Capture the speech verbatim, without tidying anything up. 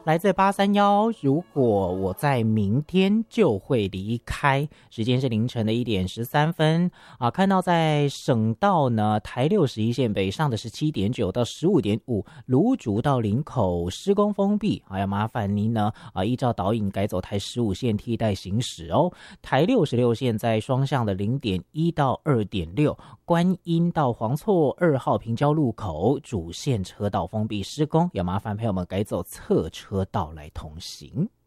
来自八三幺，如果我在明天就会离开，时间是凌晨的一点十三分啊。看到在省道呢，台六十一线北上的十七点九到十五点五，芦竹到林口施工封闭，还要麻烦您呢啊，依照导引改走台十五线替代行驶哦。台六十六线在双向的零点一到二点六，观音到黄厝二号平交路口主线车道封闭施工，要麻烦朋友们改走侧车道来通行。